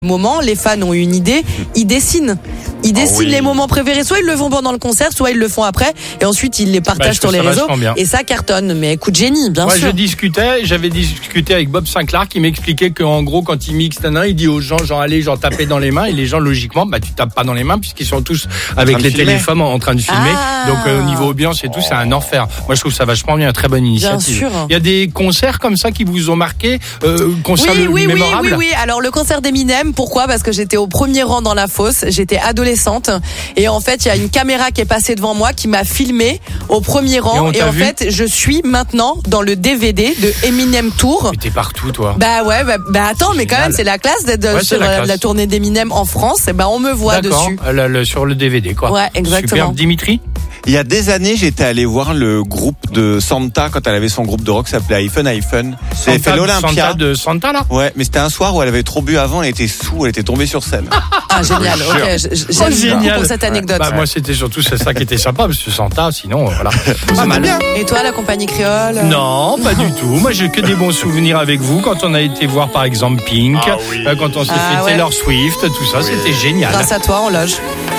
Moment, les fans ont une idée, ils dessinent. Ils dessinent les moments préférés, soit ils le font pendant le concert, soit ils le font après, et ensuite ils les partagent sur les réseaux, et ça cartonne. Mais coup de génie, bien sûr. Moi, j'avais discuté avec Bob Sinclair qui m'expliquait qu'en gros, quand il mixe, il dit aux gens, allez, taper dans les mains, et les gens, logiquement, tu tapes pas dans les mains, puisqu'ils sont tous avec les téléphones en train de filmer. Donc, au niveau ambiance et tout, c'est un enfer. Moi, je trouve ça vachement bien, très bonne initiative. Bien sûr. Il y a des concerts comme ça qui vous ont marqué, mémorables. Oui. Alors, le concert d'Eminem, pourquoi? Parce que j'étais au premier rang dans la fosse, j'étais adolescente, et en fait, il y a une caméra qui est passée devant moi, qui m'a filmé au premier rang, et en fait, je suis maintenant dans le DVD de Eminem Tour. Mais t'es partout, toi. Attends, mais quand même, c'est la classe d'être sur la tournée d'Eminem en France, et on me voit dessus. Sur le DVD, quoi. Ouais, exactement. Super. Dimitri? Il y a des années, j'étais allé voir le groupe de Santa quand elle avait son groupe de rock qui s'appelait iPhone. Elle avait fait l'Olympia. Santa de Santa, là? Ouais, mais c'était un soir où elle avait trop bu avant, elle était sous, elle était tombée sur scène. Ah, génial. Ok, j'aime beaucoup pour cette anecdote. Moi, c'était surtout ça qui était sympa, parce que Santa, sinon, voilà. Pas mal. Bien. Et toi, la compagnie créole? Non, pas du tout. Moi, j'ai que des bons souvenirs avec vous quand on a été voir, par exemple, Pink, quand on s'est fait Taylor Swift, tout ça, c'était génial. Grâce à toi, en loge.